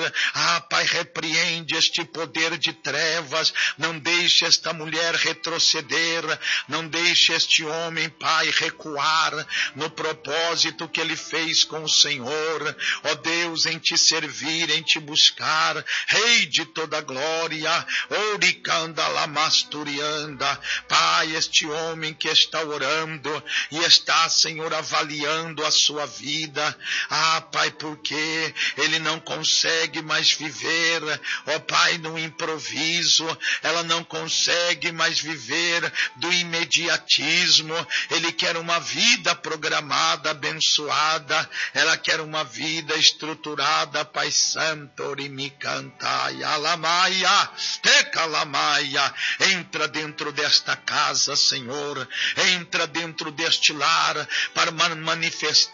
Pai, repreende este poder de trevas, não deixe esta mulher retroceder, não deixe este homem, Pai, recuar no propósito que ele fez com o Senhor, ó Deus, em te servir, em te buscar, Rei de toda glória, Oricanda Lamasturianda, Pai, este homem que está orando e está, Senhor, avaliando a sua vida, Pai, porque ele não consegue mais viver, ó Pai, no improviso, ela não consegue mais viver do imediatismo, ele quer uma vida programada, abençoada, ela quer uma vida estruturada, Pai Santo, Orimicantai, Alamaia, Tecalamaia, entra dentro desta casa, Senhor, entra dentro deste lar, para manifestar